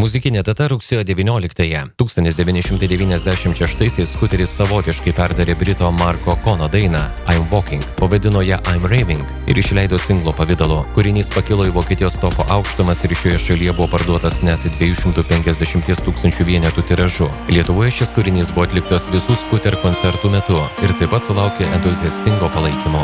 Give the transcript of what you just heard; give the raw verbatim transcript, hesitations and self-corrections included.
Muzikinė data rugsėjo devynioliktąją. tūkstantis devyni šimtai devyniasdešimt šeštaisiais skuteris savotiškai perdarė Brito Marko Kono dainą I'm Walking, pavadino ją I'm Raving ir išleido singlo pavidalu. Kūrinys pakilo į Vokietijos topo aukštumas ir šioje šalyje buvo parduotas net dviejų šimtų penkiasdešimties tūkstančių vienetų tiražu. Lietuvoje šis kūrinys buvo atliktas visų skuter koncertų metu ir taip pat sulaukė entuziastingo palaikymo.